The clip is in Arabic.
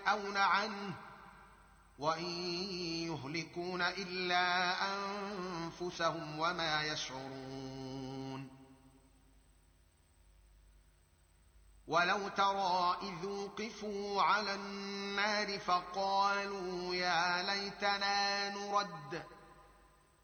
ينأون عنه وإن يهلكون إلا أنفسهم وما يشعرون. ولو ترى إذ وقفوا على النار فقالوا يا ليتنا نرد